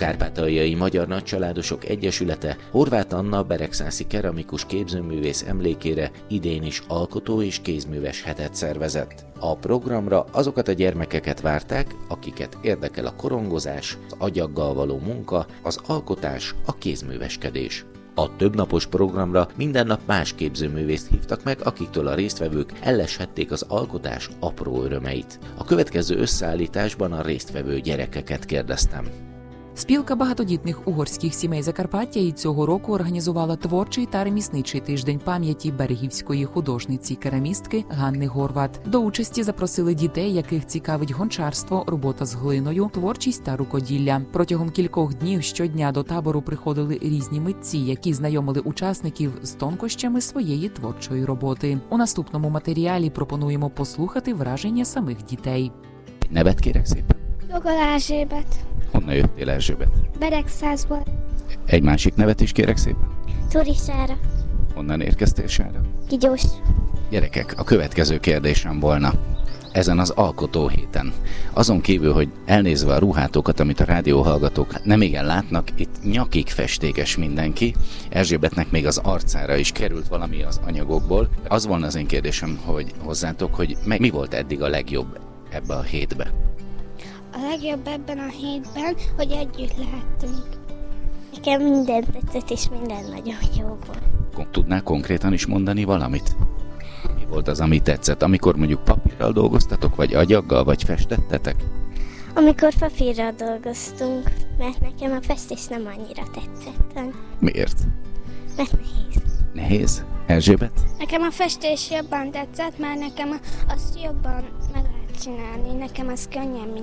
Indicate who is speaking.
Speaker 1: Kárpátaljai Magyar Nagycsaládosok Egyesülete Horváth Anna beregszászi keramikus képzőművész emlékére idén is alkotó és kézműves hetet szervezett. A programra azokat a gyermekeket várták, akiket érdekel a korongozás, az agyaggal való munka, az alkotás, a kézműveskedés. A többnapos programra minden nap más képzőművészt hívtak meg, akiktől a résztvevők elleshették az alkotás apró örömeit. A következő összeállításban a résztvevő gyerekeket kérdeztem.
Speaker 2: Спілка багатодітних угорських сімей Закарпаття і цього року організувала творчий та ремісничий тиждень пам'яті берегівської художниці-керамістки Ганни Горват. До участі запросили дітей, яких цікавить гончарство, робота з глиною, творчість та рукоділля. Протягом кількох днів щодня до табору приходили різні митці, які знайомили учасників з тонкощами своєї творчої роботи. У наступному матеріалі пропонуємо послухати враження самих дітей.
Speaker 1: Nevet kérek szépen?
Speaker 3: Jogol Erzsébet.
Speaker 1: Honnan jöttél, Erzsébet?
Speaker 3: Beregszászból.
Speaker 1: Egy másik nevet is kérek szépen?
Speaker 3: Turisára.
Speaker 1: Honnan érkeztél, Sára?
Speaker 3: Kigyós.
Speaker 1: Gyerekek, a következő kérdésem volna. Ezen az alkotó héten, azon kívül, hogy elnézve a ruhátokat, amit a rádióhallgatók nem igen látnak, itt nyakig festékes mindenki, Erzsébetnek még az arcára is került valami az anyagokból. Az volna az én kérdésem, hogy hozzátok, hogy mi volt eddig a legjobb ebbe a hétbe?
Speaker 3: A legjobb ebben a hétben, hogy együtt lehettünk. Nekem minden tetszett, és minden nagyon jó volt.
Speaker 1: Tudnál konkrétan is mondani valamit? Mi volt az, ami tetszett? Amikor mondjuk papírral dolgoztatok, vagy agyaggal, vagy festettetek?
Speaker 3: Amikor papírral dolgoztunk, mert nekem a festés nem annyira tetszett.
Speaker 1: Miért?
Speaker 3: Mert nehéz.
Speaker 1: Nehéz? Erzsébet?
Speaker 3: Nekem a festés jobban tetszett, mert nekem azt jobban meg lehet csinálni. Nekem az könnyen,